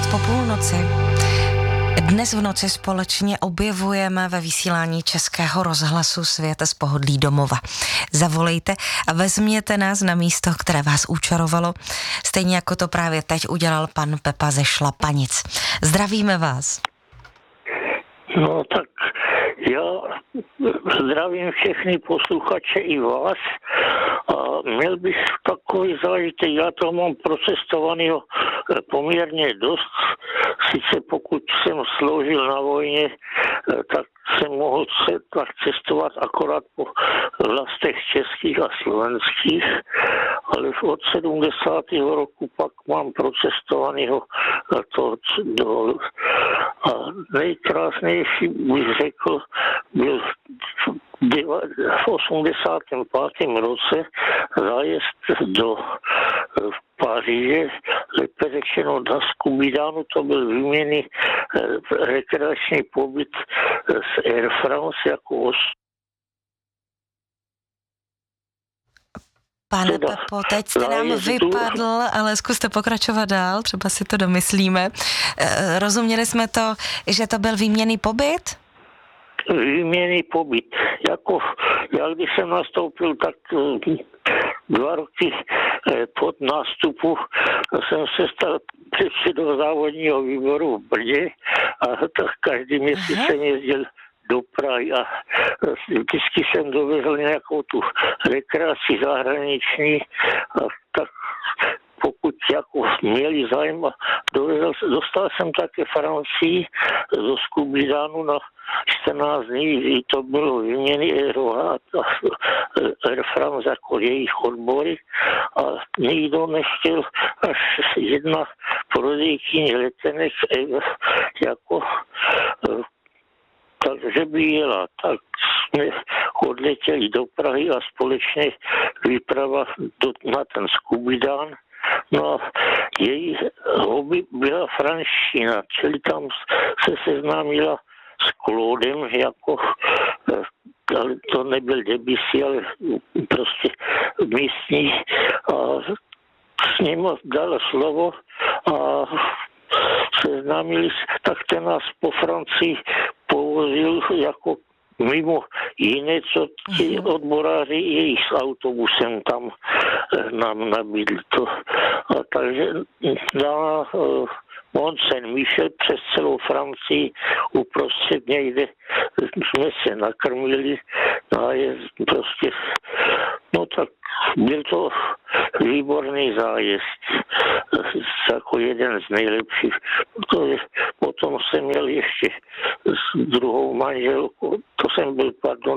po půlnoci. Dnes v noci společně objevujeme ve vysílání Českého rozhlasu Svět z pohodlí domova. Zavolejte a vezměte nás na místo, které vás učarovalo, stejně jako to právě teď udělal pan Pepa ze Šlapanic. Zdravíme vás. No tak já zdravím všechny posluchače i vás a měl bych takový zážitek, já to mám procestovaného poměrně dost, sice pokud jsem sloužil na vojně, tak jsem mohl tak cestovat akorát po vlastech českých a slovenských, ale od 70. roku pak mám procestovaného to do. A nejkrásnější bych řekl, byl v 85. roce zájezd do Paříže, lépe řečeno na Skubidánu, to byl výměnný rekreační pobyt z Air France jako Pane Pepo, teď jste nám vypadl, ale zkuste pokračovat dál, třeba si to domyslíme. Rozuměli jsme to, že to byl výměnný pobyt? Výměnný pobyt. Jako já když jsem nastoupil, tak 2 roky pod nástupu jsem se stal předsedou závodního výboru v Brně a tak každý měsíc jsem jezdil do Prahy a vždycky jsem dovezl nějakou tu rekreaci zahraniční a tak pokud jako měli zájem a dostal jsem také Francii do Skubidánu na 14 dní, i to bylo výměny Air France jako jejich odbory a nikdo nechtěl, až jedna prodejkyně letenek jako takže by jela, tak jsme odletěli do Prahy a společně výprava na ten Skubidán. No a její hobby byla franština, čili tam se seznámila s Claudem, jako, ale to nebyl Debussy, ale prostě místní a s ním dala slovo a seznámili, tak ten nás po Francii povozil jako mimo jiné, co ti odboráři jejich s autobusem tam nám nabídli to. A takže na Mont Saint-Michel přes celou Francii uprostřed někde jsme se nakrmili a je prostě, no tak byl to výborný zájezd, jako jeden z nejlepších, protože potom jsem měl ještě s druhou manželkou, to jsem byl,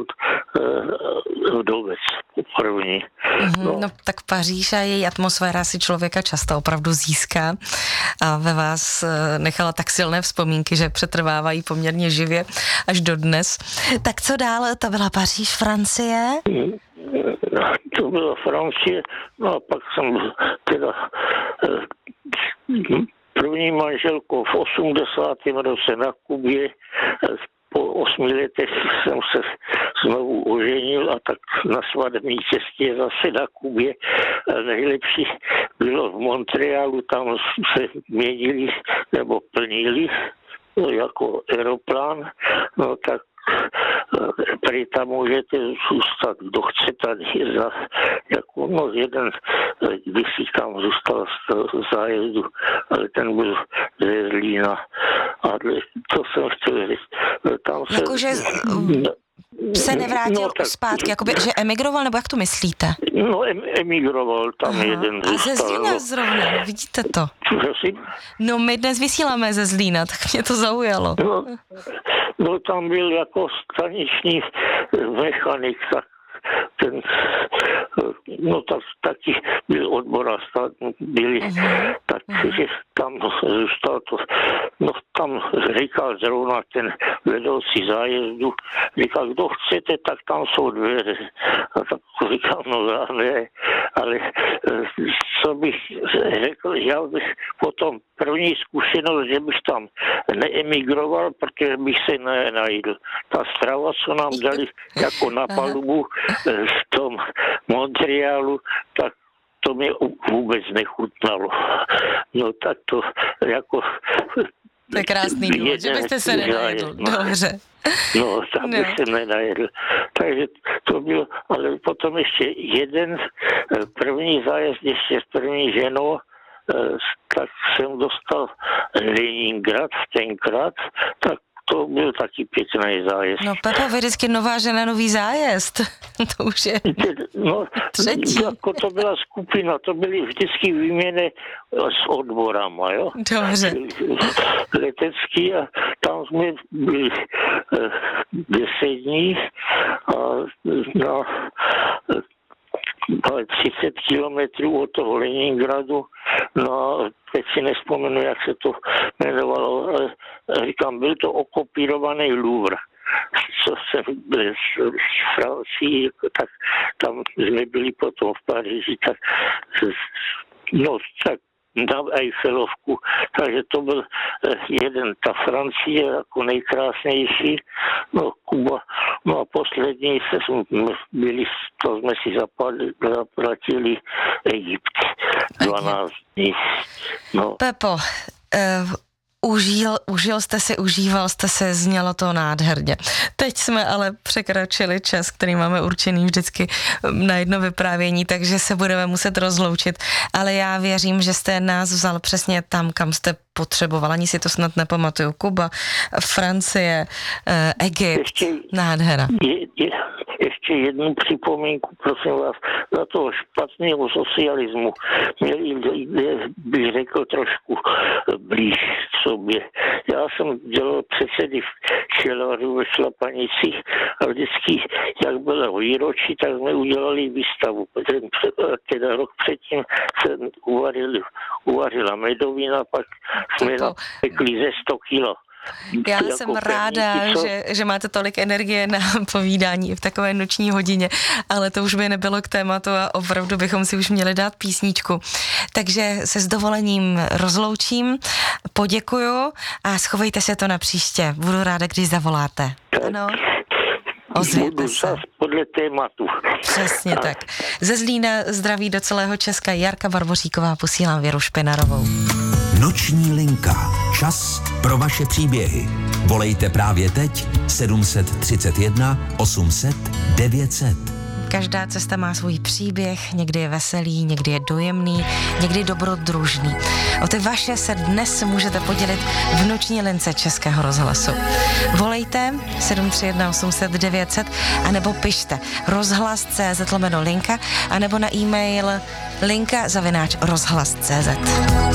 vdovec první. No tak Paříž a její atmosféra si člověka často opravdu získá a ve vás nechala tak silné vzpomínky, že přetrvávají poměrně živě až dodnes. Tak co dál? To byla Paříž, Francie? To byla Francie, no a pak jsem teda první manželkou v 80. roce na Kubě. Po 8 letech jsem se znovu oženil a tak na svatební cestě zase na Kubě. Nejlepší bylo v Montrealu, tam se měnili nebo plnili jako aeroplán, no tak prý tam můžete zůstat, kdo chce tady jako jeden, když si tam zůstal z zájezdu, ale ten byl ze Zlína. Ale to jsem chtěl říct. Jakože se nevrátil zpátky, jakoby, že emigroval, nebo jak to myslíte? No, emigroval tam jeden. A ze Zlína zrovna, vidíte to? Prosím? No, my dnes vysíláme ze Zlína, tak mě to zaujalo. No tam byl jako staniční mechanik, tak ten, no taky byl odborář, takže tam zůstal to, no tam říkal zrovna ten vedoucí zájezdu, říkal, kdo chcete, tak tam jsou dveře. A tak říkal, no ne, ale co bych řekl, já bych potom první zkušenost, že bych tam neemigroval, protože bych se nenajdl. Ta strava, co nám dali jako na palubu v tom Montrealu, tak to mě vůbec nechutnalo. No tak to jako... To je krásný důvod, že byste se nenajedl. Dobře. No, tam bych se nenajedl. Takže to bylo, ale potom ještě jeden první zájezd ještě s první ženou, tak jsem dostal Leningrad tenkrát, tak to byl taky pěkný zájezd. No Pepo, vy vždycky nová žena, nový zájezd. To už je třetí. Jako to byla skupina, to byly vždycky výměny s odborama, jo? Dobře. Letecký a tam jsme byli 10 dní a na 30 kilometrů od toho Leningradu, no teď si nespomenu, jak se to jmenovalo, ale říkám, byl to okopírovaný Louvre, co jsem byl z Francii, tak tam jsme byli potom v Paříži, tak no, tak na Eiffelovku, takže to byl jeden, ta Francie jako nejkrásnější, no Kuba, no a poslední to jsme si zaplatili Egypt, 12 dní. No. Pepo, užíval jste se, znělo to nádherně. Teď jsme ale překročili čas, který máme určený vždycky na jedno vyprávění, takže se budeme muset rozloučit, ale já věřím, že jste nás vzal přesně tam, kam jste potřeboval, ani si to snad nepamatuju. Kuba, Francie, Egypt, nádhera. Ještě jednu připomínku, prosím vás, za toho špatného socialismu měli lidé, bych řekl, trošku blíž k sobě. Já jsem dělal předsedy v Šelaru ve Šlapanicích a vždycky, jak bylo výročí, tak jsme udělali výstavu. Teda rok předtím se uvařila medovina, pak jsme napekli ze 100 kilo. Já jsem ráda, že máte tolik energie na povídání v takové noční hodině, ale to už by nebylo k tématu a opravdu bychom si už měli dát písničku. Takže se s dovolením rozloučím, poděkuju a schovejte se to na příště. Budu ráda, když zavoláte. Ano? Ozvěte se. Podle tématu. Přesně tak. Ze Zlína zdraví do celého Česka Jarka Barboříková, posílám Věru Špinarovou. Noční linka. Čas pro vaše příběhy. Volejte právě teď 731 800 900. Každá cesta má svůj příběh, někdy je veselý, někdy je dojemný, někdy dobrodružný. O ty vaše se dnes můžete podělit v noční lince Českého rozhlasu. Volejte 731 800 900 anebo pište rozhlas.cz/linka anebo na e-mail linka@rozhlas.cz.